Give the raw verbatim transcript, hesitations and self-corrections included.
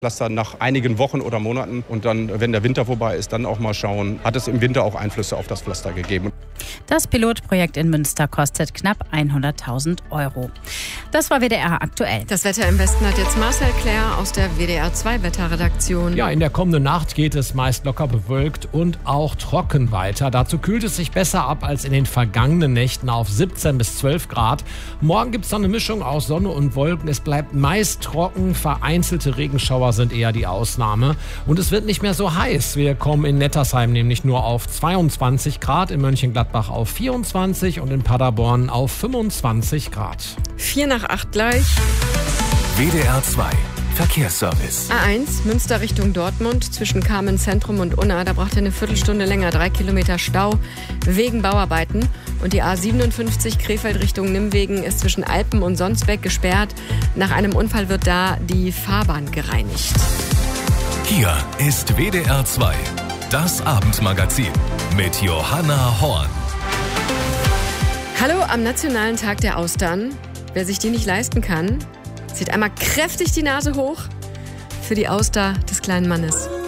Pflaster nach einigen Wochen oder Monaten und dann, wenn der Winter vorbei ist, dann auch mal schauen, hat es im Winter auch Einflüsse auf das Pflaster gegeben. Das Pilotprojekt in Münster kostet knapp hunderttausend Euro. Das war W D R aktuell. Das Wetter im Westen hat jetzt Marcel Claire aus der W D R zwei Wetterredaktion. Ja, in der kommenden Nacht geht es meist locker bewölkt und auch trocken weiter. Dazu kühlt es sich besser ab als in den vergangenen Nächten auf siebzehn bis zwölf Grad. Morgen gibt es dann eine Mischung aus Sonne und Wolken. Es bleibt meist trocken, vereinzelte Regenschauer sind eher die Ausnahme. Und es wird nicht mehr so heiß. Wir kommen in Nettersheim nämlich nur auf zweiundzwanzig Grad, in Mönchengladbach auf vierundzwanzig und in Paderborn auf fünfundzwanzig Grad. Vier nach acht gleich. W D R zwei Verkehrsservice. A eins, Münster Richtung Dortmund, zwischen Kamen Zentrum und Unna. Da braucht ihr eine Viertelstunde länger, drei Kilometer Stau wegen Bauarbeiten. Und die A siebenundfünfzig Krefeld Richtung Nimwegen ist zwischen Alpen und Sonsbeck gesperrt. Nach einem Unfall wird da die Fahrbahn gereinigt. Hier ist W D R zwei, das Abendmagazin mit Johanna Horn. Hallo am Nationalen Tag der Austern. Wer sich die nicht leisten kann, zieht einmal kräftig die Nase hoch für die Auster des kleinen Mannes.